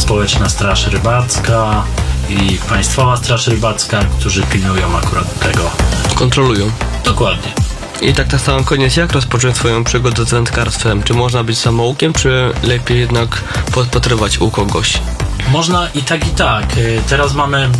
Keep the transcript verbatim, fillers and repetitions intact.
Społeczna Straż Rybacka i Państwowa Straż Rybacka, którzy pilnują akurat tego. Kontrolują. Dokładnie. I tak na sam koniec, jak rozpocząć swoją przygodę z wędkarstwem? Czy można być samoukiem, czy lepiej jednak podpatrywać u kogoś? Można i tak, i tak. Teraz mamy